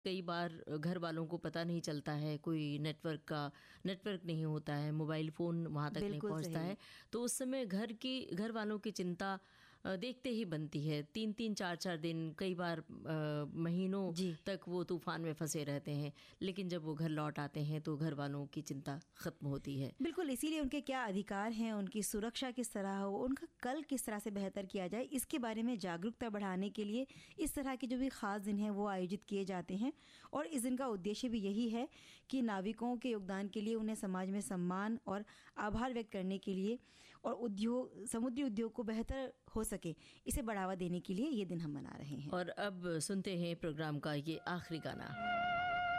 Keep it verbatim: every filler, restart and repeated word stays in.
कई बार घर वालों को पता नहीं चलता है, कोई नेटवर्क का नेटवर्क नहीं होता है, मोबाइल फ़ोन वहाँ तक नहीं बिल्कुल पहुँचता सही। है, तो उस समय घर की घर वालों की चिंता अ, देखते ही बनती है। तीन तीन चार चार दिन, कई बार अ, महीनों जी। तक वो तूफ़ान में फँसे रहते हैं, लेकिन जब वो घर लौट आते हैं तो घर वालों की चिंता ख़त्म होती है। बिल्कुल, इसीलिए उनके क्या अधिकार हैं, उनकी सुरक्षा किस तरह हो, उनका कल किस तरह से बेहतर किया जाए, इसके बारे में जागरूकता बढ़ाने के लिए इस तरह के जो भी ख़ास दिन हैं वो आयोजित किए जाते हैं। और इस दिन का उद्देश्य भी यही है कि नाविकों के योगदान के लिए उन्हें समाज में सम्मान और आभार व्यक्त करने के लिए और उद्योग समुद्री उद्योग को बेहतर हो सके, इसे बढ़ावा देने के लिए ये दिन हम मना रहे हैं। और अब सुनते हैं प्रोग्राम का ये आखिरी गाना।